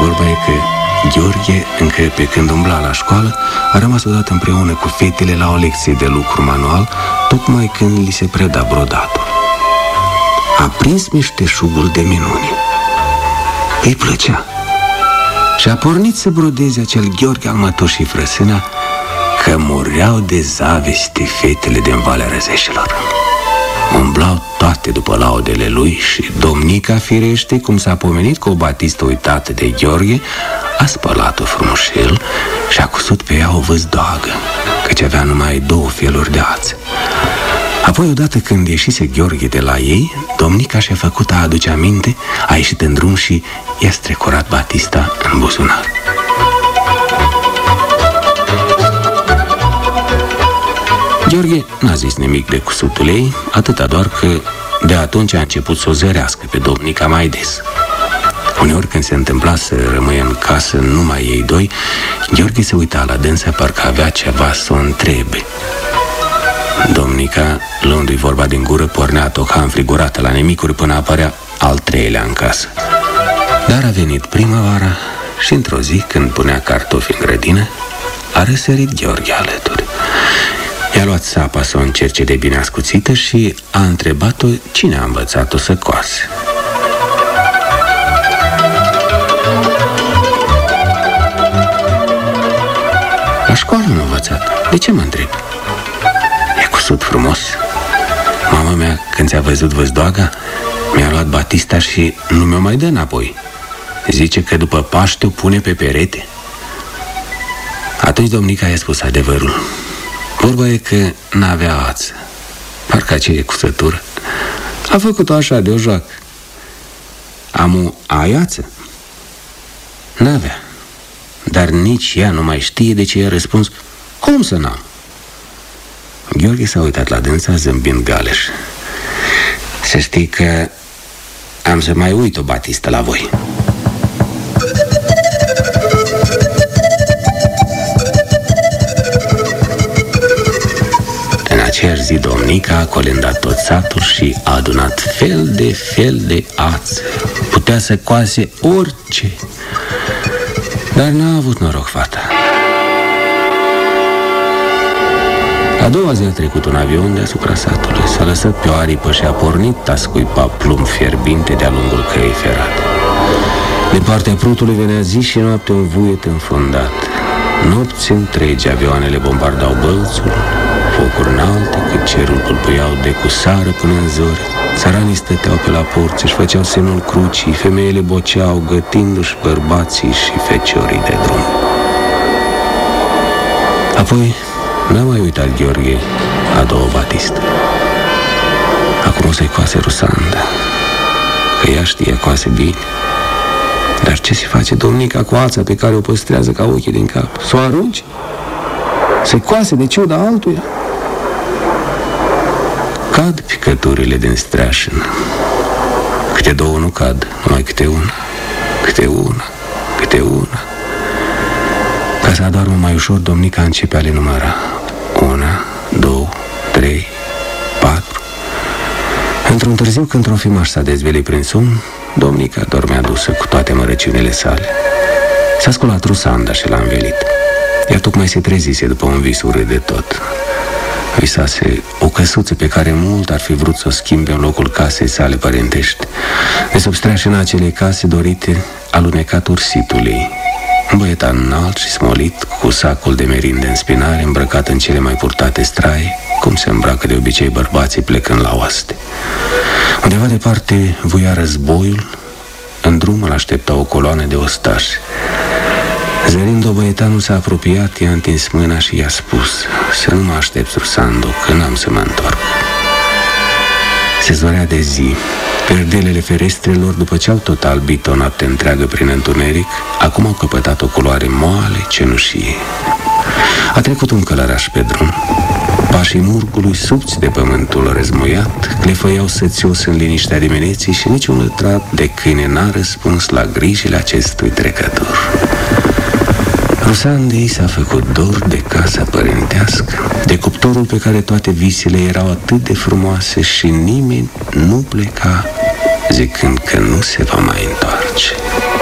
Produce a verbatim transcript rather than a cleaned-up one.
Vorba e că Gheorghe, încă pe când umbla la școală, a rămas odată împreună cu fetele la o lecție de lucru manual, tocmai când li se preda brodatul. A prins meșteșugul de minune. Îi plăcea. Și a pornit să brodeze acel Gheorghe al mătușii frăsâna, că mureau de zaveste fetele din Valea Răzeșilor. Umblau toate după laudele lui și domnica, firește, cum s-a pomenit cu o batistă uitată de Gheorghe, a spălat-o frumușel și a cusut pe ea o văzdoagă, căci avea numai două feluri de ață. Apoi, odată când ieșise Gheorghe de la ei, domnica și-a făcut a aduce aminte, a ieșit în drum și i-a strecurat batista în buzunar. Gheorghe n-a zis nimic de cusutul ei, atâta doar că de atunci a început să o zărească pe domnica mai des. Uneori, când se întâmpla să rămâie în casă numai ei doi, Gheorghe se uita la dânsa, parcă avea ceva să o întrebe. Domnica, luându-i vorba din gură, pornea toca înfrigurată la nemicuri până apărea al treilea în casă. Dar a venit primăvara și într-o zi, când punea cartofi în grădină, a răsărit Gheorghe alături. I-a luat sapa să o încerce de bine ascuțită și a întrebat-o cine a învățat-o să coase. La școală m-a învățat. De ce mă întreb? E cusut frumos. Mama mea, când ți-a văzut văzdoaga, mi-a luat batista și nu mi-o mai dă înapoi. Zice că după Paște o pune pe perete. Atunci domnica i-a spus adevărul. Vorba e că n-avea ață. Parcă aceea cusătură a făcut-o așa de o joacă. Amu, ai ață? N-avea. Dar nici ea nu mai știe de ce i-a răspuns. Cum să n-am? Gheorghe s-a uitat la dânsa zâmbind galeș. Să știi că am să mai uit o batistă la voi. În aceeași zi, domnica a colindat tot satul și a adunat fel de fel de ață. Putea să coase orice. Dar n-a avut noroc fata. A doua zi a trecut un avion deasupra satului. S-a lăsat pe o aripă și a pornit a scuipa plumb fierbinte de-a lungul căii ferate. De partea Prutului venea zi și noapte un vuiet înfundat. Nopți întregi avioanele bombardau Bălțul, focuri înalte cât cerul pâlpâiau de cu sară până în zori. Țăranii stăteau pe la porți, își făceau semnul crucii, femeile boceau, gătindu-și bărbații și feciorii de drum. Apoi n-a mai uitat Gheorghe a doua batistă. Acum o să-i coase Rusanda, că ea știe coase bine. Dar ce se face domnica cu ața pe care o păstrează ca ochii din cap? S-o arunce? Se coase de ciuda altuia? Cad picăturile din streașină. Câte două nu cad, numai câte una. Câte una, câte una. Ca să adormă mai ușor, domnica începe a le număra. Una, două, trei, patru. Într-un târziu, când Trofimaș s-a dezvelit prin somn, domnica dormea dusă cu toate mărăciunile sale. S-a sculat Rusanda și l-a învelit. Ea tocmai se trezise după un vis urât de tot. Visase o căsuță pe care mult ar fi vrut să o schimbe în locul casei sale părintești. De sub streașina acelei case dorite, alunecat ursitul ei. Un băietan înalt și smolit, cu sacul de merinde în spinare, îmbrăcat în cele mai purtate straie, cum se îmbracă de obicei bărbații plecând la oaste. Undeva departe vuia războiul, în drum îl aștepta o coloană de ostași. Zărind-o, băietanul s-a apropiat, i-a întins mâna și i-a spus: să nu mă aștepți, Rusando, că n-am să mă întorc. Se zorea de zi. Perdelele ferestrelor, după ce au tot albit o noapte întreagă prin întuneric, acum au căpătat o culoare moale, cenușie. A trecut un călăraș pe drum. Pașii murgului, subți de pământul răzmuiat, clefăiau sățios în liniștea dimineții și niciun lătrat de câine n-a răspuns la grijile acestui trecător. Rusandei s-a făcut dor de casa părintească, de cuptorul pe care toate visele erau atât de frumoase și nimeni nu pleca, zicând că nu se va mai întoarce.